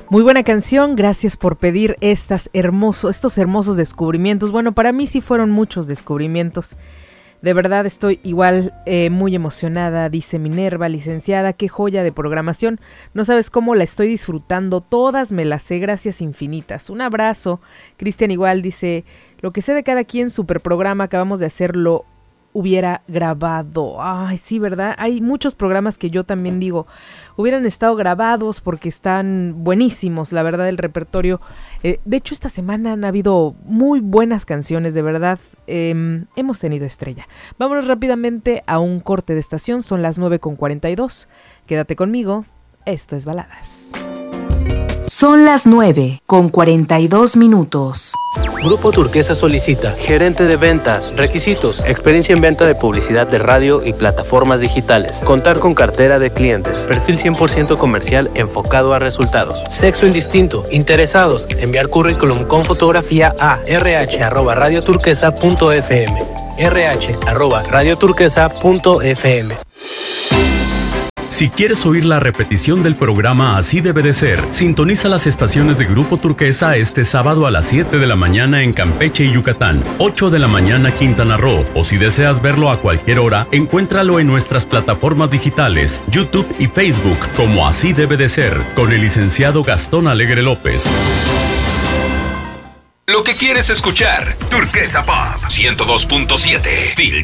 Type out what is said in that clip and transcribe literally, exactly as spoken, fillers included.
Muy buena canción, gracias por pedir estas hermoso, estos hermosos descubrimientos. Bueno, para mí sí fueron muchos descubrimientos. De verdad estoy igual eh, muy emocionada, dice Minerva, licenciada, qué joya de programación. No sabes cómo la estoy disfrutando, todas me las sé, gracias infinitas. Un abrazo. Cristian igual dice, lo que sé de cada quien, super programa, acabamos de hacerlo. Hubiera grabado. Ay, sí, ¿verdad? Hay muchos programas que yo también digo, hubieran estado grabados porque están buenísimos, la verdad, el repertorio. Eh, de hecho, esta semana han habido muy buenas canciones, de verdad. Eh, hemos tenido estrella. Vámonos rápidamente a un corte de estación, son las nueve con cuarenta y dos. Quédate conmigo, esto es Baladas. Son las nueve con cuarenta y dos minutos. Grupo Turquesa solicita gerente de ventas. Requisitos: experiencia en venta de publicidad de radio y plataformas digitales. Contar con cartera de clientes. Perfil cien por ciento comercial enfocado a resultados. Sexo indistinto. Interesados. Enviar currículum con fotografía a rh arroba radioturquesa punto f m. rh arroba radioturquesa punto f m. Si quieres oír la repetición del programa Así debe de ser, sintoniza las estaciones de Grupo Turquesa este sábado a las siete de la mañana en Campeche y Yucatán, ocho de la mañana Quintana Roo, o si deseas verlo a cualquier hora, encuéntralo en nuestras plataformas digitales, YouTube y Facebook, como Así debe de ser, con el licenciado Gastón Alegre López. Lo que quieres escuchar, Turquesa Pop ciento dos punto siete.